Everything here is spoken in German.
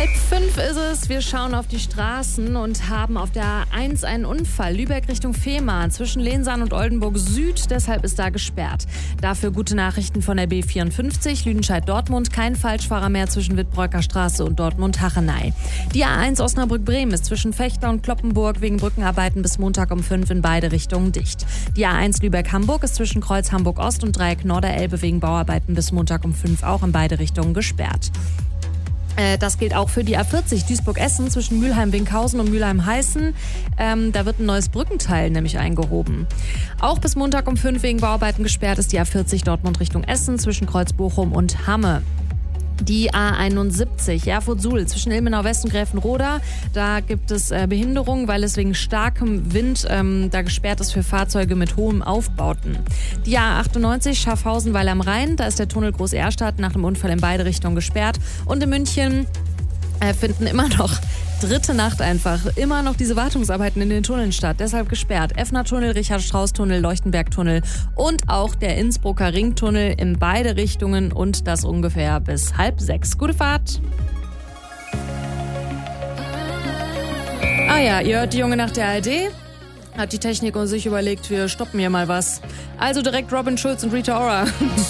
4:30 ist es. Wir schauen auf die Straßen und haben auf der A1 einen Unfall. Lübeck Richtung Fehmarn zwischen Lehnsahn und Oldenburg Süd. Deshalb ist da gesperrt. Dafür gute Nachrichten von der B54. Lüdenscheid-Dortmund. Kein Falschfahrer mehr zwischen Wittbreuker Straße und Dortmund-Hachenay. Die A1 Osnabrück-Bremen ist zwischen Fechter und Kloppenburg wegen Brückenarbeiten bis Montag um 5 in beide Richtungen dicht. Die A1 Lübeck-Hamburg ist zwischen Kreuz Hamburg-Ost und Dreieck Norderelbe wegen Bauarbeiten bis Montag um 5 auch in beide Richtungen gesperrt. Das gilt auch für die A40 Duisburg-Essen zwischen Mülheim-Winkhausen und Mülheim-Heißen. Da wird ein neues Brückenteil nämlich eingehoben. Auch bis Montag um 5 wegen Bauarbeiten gesperrt ist die A40 Dortmund Richtung Essen zwischen Kreuz-Bochum und Hamme. Die A71 Erfurt-Suhl zwischen Ilmenau West und Gräfenroda. Da gibt es Behinderungen, weil es wegen starkem Wind da gesperrt ist für Fahrzeuge mit hohem Aufbauten. Die A98 Schaffhausen-Weil am Rhein. Da ist der Tunnel Groß-Erstadt nach dem Unfall in beide Richtungen gesperrt. Und in München finden immer noch dritte Nacht einfach immer noch diese Wartungsarbeiten in den Tunneln statt. Deshalb gesperrt. Effner-Tunnel, Richard-Strauss-Tunnel, Leuchtenberg-Tunnel und auch der Innsbrucker Ringtunnel in beide Richtungen und das ungefähr bis 5:30. Gute Fahrt! Ah ja, ihr hört die junge Nacht der ARD. Hat die Technik und sich überlegt, wir stoppen hier mal was. Also direkt Robin Schulz und Rita Ora.